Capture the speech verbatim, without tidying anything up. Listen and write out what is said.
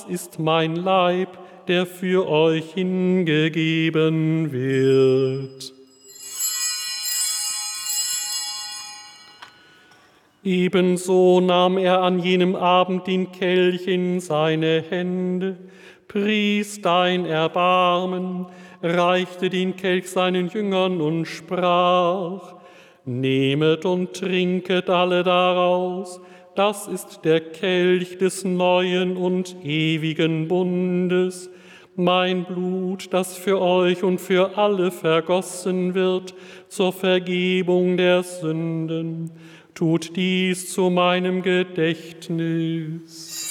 ist mein Leib, der für euch hingegeben wird. Ebenso nahm er an jenem Abend den Kelch in seine Hände, pries dein Erbarmen, reichte den Kelch seinen Jüngern und sprach: Nehmet und trinket alle daraus, das ist der Kelch des neuen und ewigen Bundes, mein Blut, das für euch und für alle vergossen wird zur Vergebung der Sünden. Tut dies zu meinem Gedächtnis.